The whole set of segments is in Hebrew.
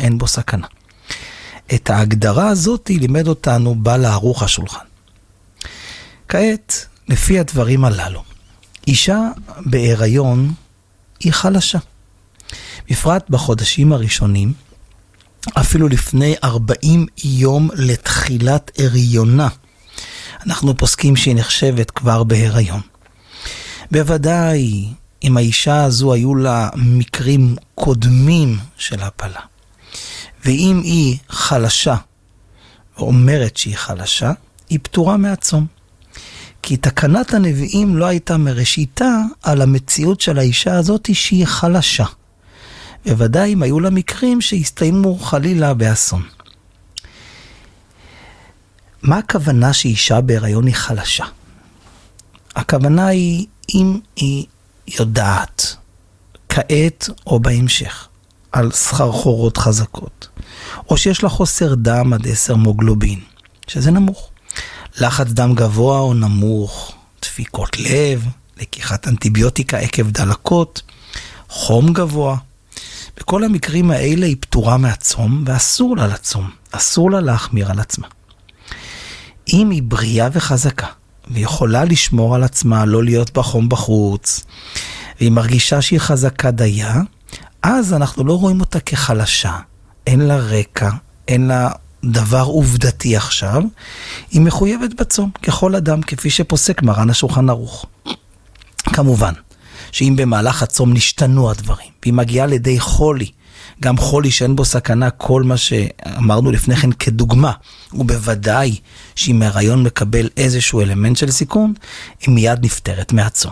אין בו סכנה. את ההגדרה הזאת לימד אותנו בעל ערוך השולחן. כעת, לפי הדברים הללו, אישה בהיריון היא חלשה. בפרט בחודשים הראשונים, אפילו לפני 40 יום לתחילת הריונה, אנחנו פוסקים שהיא נחשבת כבר בהיריון. בוודאי, אם האישה הזו היו לה מקרים קודמים של הפלה, ואם היא חלשה, ואומרת שהיא חלשה, היא פטורה מהצום. כי תקנת הנביאים לא הייתה מראשיתה על המציאות של האישה הזאת שהיא חלשה. בוודאי אם היו לה מקרים שהסתיימו חלילה באסון. מה הכוונה שאישה בהיריון היא חלשה? הכוונה היא אם היא יודעת, כעת או בהמשך, על סחרחורות חזקות, או שיש לה חוסר דם עד 10 מוגלובין, שזה נמוך. לחץ דם גבוה או נמוך, דפיקות לב, לקיחת אנטיביוטיקה עקב דלקות, חום גבוה. בכל המקרים האלה היא פטורה מהצום, ואסור לה לצום, אסור לה להחמיר על עצמה. אם היא בריאה וחזקה, ויכולה לשמור על עצמה, לא להיות בחום בחוץ, והיא מרגישה שהיא חזקה דייה, אז אנחנו לא רואים אותה כחלשה, אין לה רקע, אין לה דבר עובדתי עכשיו, היא מחויבת בצום, ככל אדם, כפי שפוסק מרן השולחן ערוך. כמובן, שאם במהלך הצום נשתנו הדברים, והיא מגיעה לידי חולי, גם חולי שאין בו סכנה, כל מה שאמרנו לפני כן כדוגמה, ובוודאי שאם מהרעיון מקבל איזשהו אלמנט של סיכון, היא מיד נפטרת מהצום.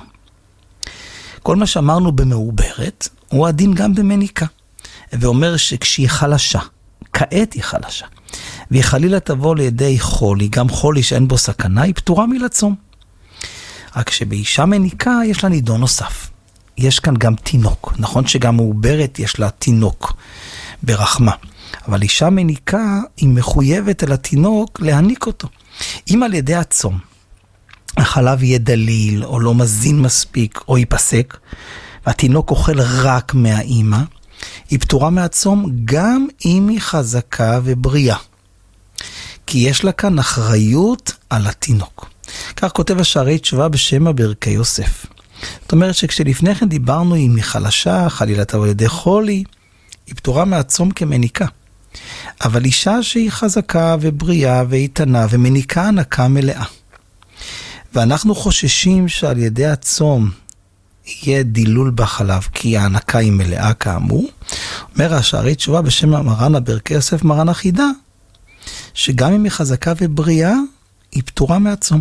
כל מה שאמרנו במעוברת, הוא הדין גם במניקה, ואומר שכשהיא חלשה, כעת היא חלשה, והיא חלילה תבוא לידי חולי, גם חולי שאין בו סכנה, היא פטורה מלצום. רק שבאישה מניקה יש לה נידון נוסף. יש כאן גם תינוק. נכון שגם מעוברת יש לה תינוק ברחמה. אבל אישה מניקה היא מחויבת אל התינוק להניק אותו. אם על ידי הצום החלב יהיה דליל או לא מזין מספיק או ייפסק, והתינוק אוכל רק מהאימא, היא פטורה מהצום גם אם היא חזקה ובריאה. כי יש לה כאן אחריות על התינוק. כך כותב השערי תשובה בשם ברכי יוסף. זאת אומרת שכשלפני כן דיברנו אם היא חלשה, חלילה תבוא לידי חולי, היא פטורה מהצום כמניקה. אבל אישה שהיא חזקה ובריאה ואיתנה ומניקה הנקה מלאה. ואנחנו חוששים שעל ידי הצום יהיה דילול בחלב, כי ההנקה היא מלאה כאמור. אומר השערי תשובה בשם מרן ברכי יוסף מרן החידה, שגם אם היא חזקה ובריאה, היא פטורה מהצום.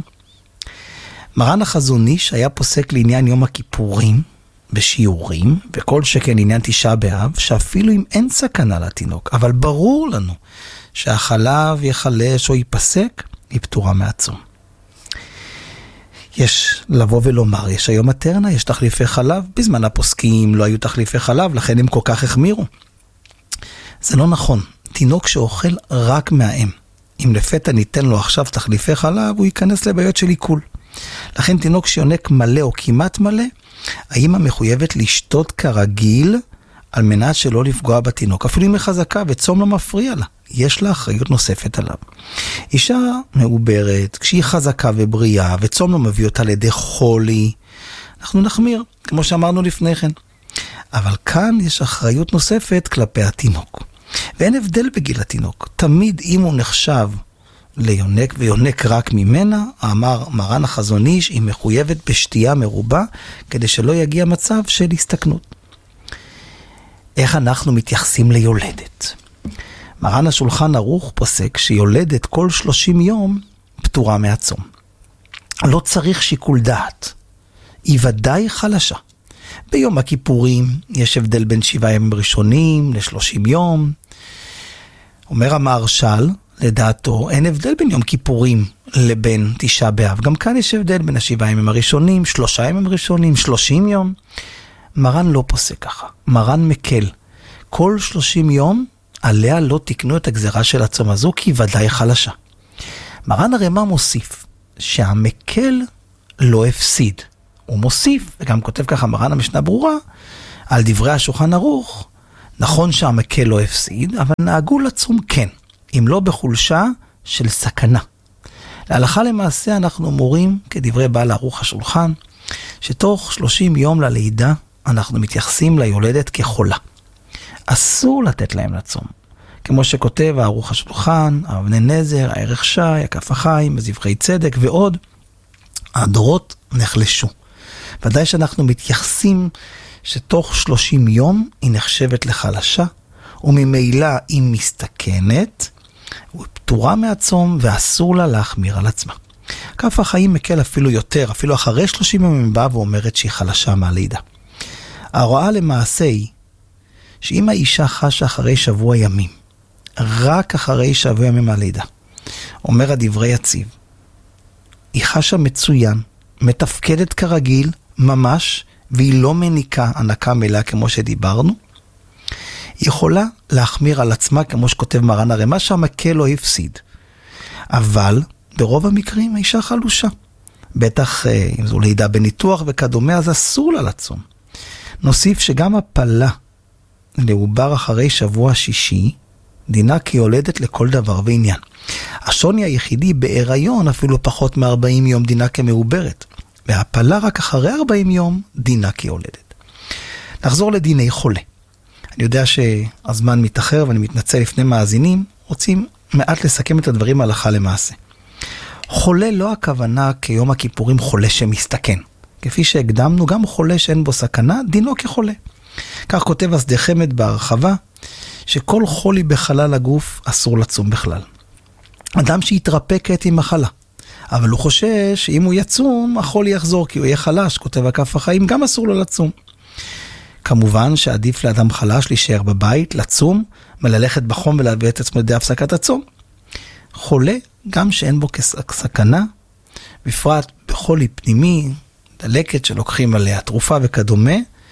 מרן החזון איש היה פוסק לעניין יום הכיפורים בשיעורים, וכל שכן עניין 9 באב, שאפילו אם אין סכנה לתינוק, אבל ברור לנו שהחלב יחלש או ייפסק, היא פטורה מהצום. יש לבוא ולומר, יש היום מטרנה, יש תחליפי חלב, בזמן הפוסקים לא היו תחליפי חלב, לכן הם כל כך החמירו. זה לא נכון, תינוק שאוכל רק מהאם. אם לפתע ניתן לו עכשיו תחליפי חלב, הוא ייכנס לבעיות של עיכול. לכן תינוק שיונק מלא או כמעט מלא, האמא מחויבת לשתות כרגיל, על מנת שלא לפגוע בתינוק. אפילו אם היא חזקה וצום לא מפריע לה, יש לה אחריות נוספת עליו. אישה מעוברת, כשהיא חזקה ובריאה, וצום לא מביא אותה לידי חולי, אנחנו נחמיר, כמו שאמרנו לפני כן. אבל כאן יש אחריות נוספת כלפי התינוק. ואין הבדל בגיל התינוק. תמיד אם הוא נחשב ליונק ויונק רק ממנה, אמר מרן החזון איש, היא מחויבת בשתייה מרובה, כדי שלא יגיע מצב של הסתכנות. איך אנחנו מתייחסים ליולדת? מרן השולחן ערוך פוסק שיולדת כל 30 יום פטורה מהצום. לא צריך שיקול דעת. היא ודאי חלשה. ביום הכיפורים יש הבדל בין 7 ימים ראשונים ל30 יום. אומר המהרש"ל, לדעתו, אין הבדל בין יום כיפורים לבין 9 באב. גם כאן יש הבדל בין 7 ימים הראשונים, 3 ימים ראשונים, 30 יום. מרן לא פוסק ככה. מרן מקל. כל 30 יום עליה לא תקנו את הגזרה של הצום הזו, כי היא ודאי חלשה. מרן הרמ"א מוסיף שהמקל לא הפסיד. הוא מוסיף, וגם כותב ככה מרן המשנה ברורה, על דברי השולחן ערוך, נכון שהמקל לא הפסיד, אבל נהגו לצום כן, אם לא בחולשה של סכנה. להלכה למעשה אנחנו מורים, כדברי בעל ערוך השולחן, שתוך 30 יום ללידה אנחנו מתייחסים ליולדת כחולה. אסור לתת להם לצום. כמו שכותב הערוך השולחן, אבני נזר, הערך שי, הכף החיים, זבחי צדק ועוד, הדורות נחלשו. ודאי שאנחנו מתייחסים שתוך 30 יום היא נחשבת לחלשה, וממילא היא מסתכנת, היא פטורה מהצום ואסור לה להחמיר על עצמה. כף החיים מקל אפילו יותר, אפילו אחרי 30 ימים באה ואומרת שהיא חלשה מהלידה. ההוראה למעשה היא, שאם האישה חשה אחרי שבוע ימים, רק אחרי שבוע ימים מהלידה, אומר הדברי יציב, היא חשה מצוין, מתפקדת כרגיל, ממש, והיא לא מניקה הנקה מלאה כמו שדיברנו, היא יכולה להחמיר על עצמה כמו שכותב מרן הרמ"א שהמקל לא הפסיד. אבל ברוב המקרים האישה חלושה. בטח אם זו לידה בניתוח וכדומה, אז אסור לה לצום. נוסיף שגם הפלה לעובר אחרי שבוע שישי, דינה כיולדת לכל דבר ועניין. השוני היחידי בהיריון אפילו פחות מ-40 יום דינה כמעוברת. והפלה רק אחרי 40 יום דינה כיולדת. נחזור לדיני חולה. אני יודע שהזמן מתאחר ואני מתנצל לפני מאזינים, רוצים מעט לסכם את הדברים הלכה למעשה. חולה לא הכוונה כיום הכיפורים חולה שמסתכן. כפי שהקדמנו, גם חולה שאין בו סכנה, דינו כחולה. כך כותב השדה חמד בהרחבה, שכל חולי בחלל הגוף אסור לצום בכלל. אדם שהתרפקת עם מחלה, אבל הוא חושש שאם הוא יצום, החולי יחזור, כי הוא יהיה חלש, כותב הכף החיים, גם אסור לו לצום. כמובן שעדיף לאדם חלש להישאר בבית, לצום, וללכת בחום ולהביא את עצמו לידי הפסקת הצום. חולה, גם שאין בו סכנה, בפרט בחולי פנימי, דלקת שלוקחים עליה תרופה וכדומה,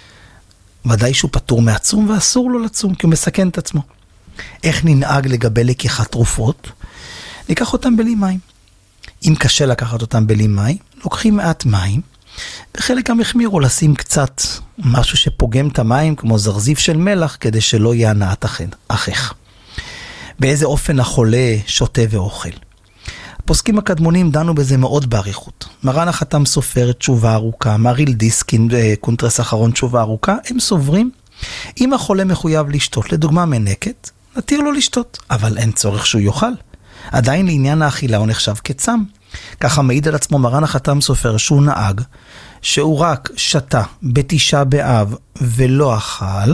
ודאי שהוא פטור מהצום ואסור לו לצום, כי הוא מסכן את עצמו. איך ננהג לגבי לקיחת תרופות? ניקח אותם בלי מים. אם קשה לקחת אותם בלי מים, לוקחים מעט מים, וחלק המחמירו לשים קצת משהו שפוגם את המים, כמו זרזיף של מלח, כדי שלא יהיה הנעת אחיך. באיזה אופן החולה שותה ואוכל. הפוסקים הקדמונים דנו בזה מאוד בעריכות. מרן החתם סופר תשובה ארוכה, מריל דיסקין קונטרס אחרון תשובה ארוכה, הם סוברים, אם החולה מחויב לשתות, לדוגמה מנקת, נתיר לו לשתות, אבל אין צורך שהוא יאכל. עדיין לעניין האכילה הוא נחשב כצם. ככה מעיד על עצמו מרן החתם סופר שהוא נהג, שהוא רק שתה בתשעה באב ולא אכל,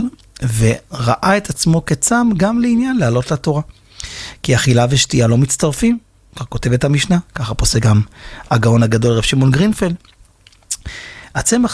וראה את עצמו כצם גם לעניין לעלות לתורה. כי אכילה ושתייה לא מצטרפים, כך כותבת המשנה, ככה פוסק גם הגאון הגדול רב שמעון גרינפלד. הצמח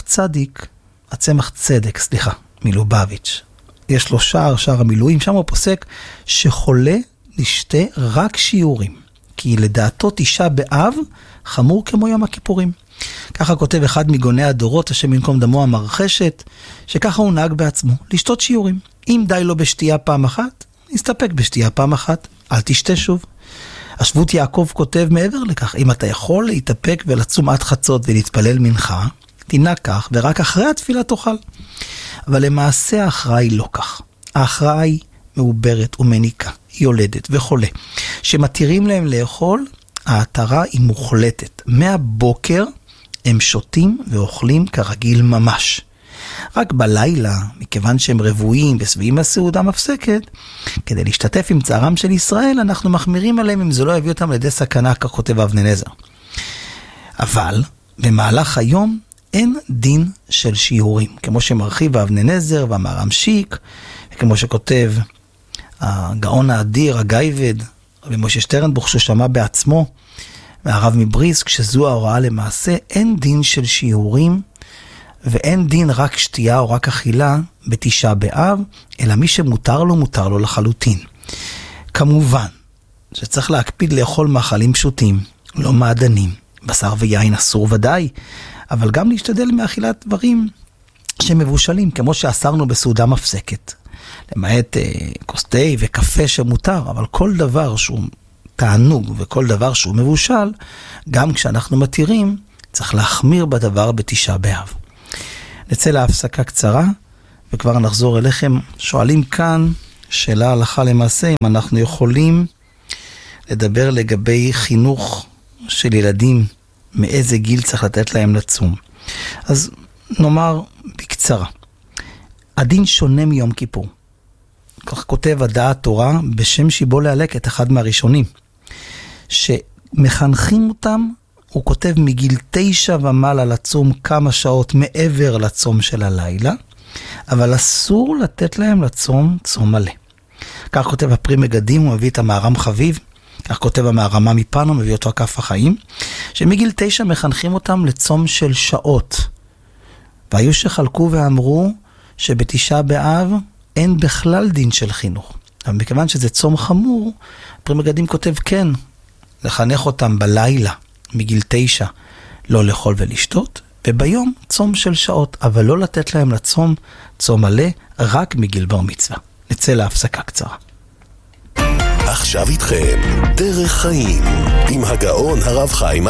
צדק, מלובביץ', יש לו שער המילואים, שם הוא פוסק שחולה לשתה רק שיעורים, כי לדעתו תשעה באב חמור כמו יום הכיפורים. ככה כותב אחד מגוני הדורות, השם ינקום דמו המרחשת, שככה הוא נהג בעצמו, לשתות שיעורים. אם די לו בשתייה פעם אחת, נסתפק בשתייה פעם אחת, אל תשתה שוב. השבות יעקב כותב מעבר לכך, אם אתה יכול להתאפק ולצום עד חצות ולהתפלל מנחה, תנהג כך ורק אחרי התפילה תאכל. אבל למעשה ההכרעה היא לא כך. ההכרעה היא מעוברת ומניקה, יולדת וחולה. שמתירים להם לאכול, ההתרה היא מוחלטת. מהבוקר הם שותים ואוכלים כרגיל ממש. רק בלילה, מכיוון שהם רבועים ושבעים הסעודה מפסקת, כדי להשתתף עם צערם של ישראל, אנחנו מחמירים עליהם אם זה לא יביא אותם לידי סכנה, כך כותב אבני נזר. אבל במהלך היום אין דין של שיעורים, כמו שמרחיב אבני נזר והמהר"ם שיק, וכמו שכותב הגאון האדיר, הגייבד, רבי משה שטרנבוך, ששמע בעצמו, והרב מבריסק, כשזו ההוראה למעשה, אין דין של שיעורים, ואין דין רק שתייה או רק אכילה בתשעה באב, אלא מי שמותר לו, מותר לו לחלוטין. כמובן שצריך להקפיד לאכול מאכלים פשוטים, לא מעדנים, בשר ויין אסור ודאי, אבל גם להשתדל מאכילת דברים שמבושלים, כמו שאסרנו בסעודה מפסקת. למעט כוס תה וקפה שמותר, אבל כל דבר שהוא תענוג וכל דבר שהוא מבושל, גם כשאנחנו מתירים, צריך להחמיר בדבר בתשעה באב. נצא להפסקה קצרה, וכבר נחזור אליכם. שואלים כאן שאלה הלכה למעשה, אם אנחנו יכולים לדבר לגבי חינוך של ילדים, מאיזה גיל צריך לתת להם לצום. אז נאמר בקצרה, הדין שונה מיום כיפור. כך כותב הדעת תורה בשם שיבו להלקט, אחד מהראשונים, שמחנכים אותם, הוא כותב מגיל 9 ומעלה לצום כמה שעות מעבר לצום של הלילה, אבל אסור לתת להם לצום צום מלא. כך כותב הפרי מגדים, הוא מביא את המהר"ם חביב, כך כותב המהר"מה מפנו, מביא אותו הכף החיים, שמגיל 9 מחנכים אותם לצום של שעות. והיו שחלקו ואמרו שבתשעה באב אין בכלל דין של חינוך. אבל מכיוון שזה צום חמור, הפרי מגדים כותב כן, לחנך אותם בלילה, מגיל 9, לא לאכול ולשתות, וביום צום של שעות, אבל לא לתת להם לצום צום מלא, רק מגיל בר מצווה. נצא להפסקה קצרה. עכשיו איתכם, דרך חיים, עם הגאון הרב חיים